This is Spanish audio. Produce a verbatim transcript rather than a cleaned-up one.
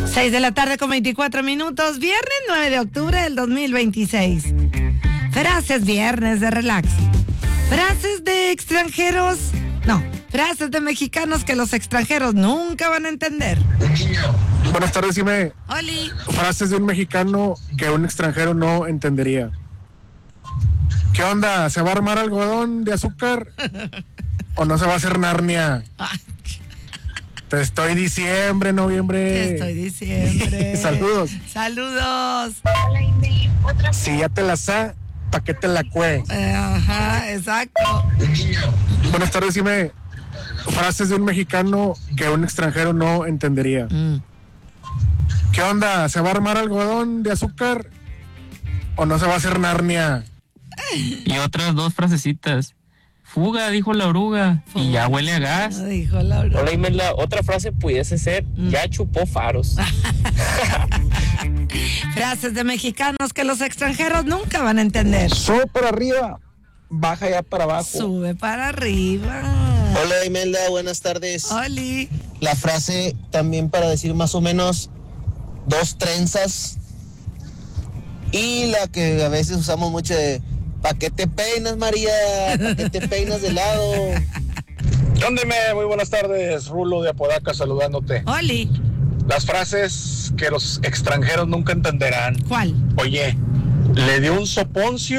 seis de la tarde con veinticuatro minutos, viernes nueve de octubre del dos mil veintiséis. Frases viernes de relax. Frases de extranjeros, no, frases de mexicanos que los extranjeros nunca van a entender. Buenas tardes, dime. Oli. Frases de un mexicano que un extranjero no entendería. ¿Qué onda? ¿Se va a armar algodón de azúcar? ¿O no se va a hacer Narnia? Te estoy diciembre, noviembre. Te estoy diciembre. Saludos. Saludos. Si ya te la sa, ¿pa' qué te la cue? Eh, ajá, exacto. Buenas tardes, dime. Frases de un mexicano que un extranjero no entendería. Mm. ¿Qué onda? ¿Se va a armar algodón de azúcar? ¿O no se va a hacer Narnia? Y otras dos frasecitas. Fuga, dijo la oruga. Fuga. Y ya huele a gas. No, dijo la oruga. Hola, Imelda. Otra frase pudiese ser, mm. ya chupó faros. Frases de mexicanos que los extranjeros nunca van a entender. Sube para arriba, baja ya para abajo. Sube para arriba. Hola, Imelda, buenas tardes. Oli. La frase también para decir más o menos dos trenzas. Y la que a veces usamos mucho de ¿pa' qué te peinas, María? ¿Pa' qué te peinas de lado? Óndeme, muy buenas tardes, Rulo de Apodaca saludándote. Oli. Las frases que los extranjeros nunca entenderán. ¿Cuál? Oye, le dio un soponcio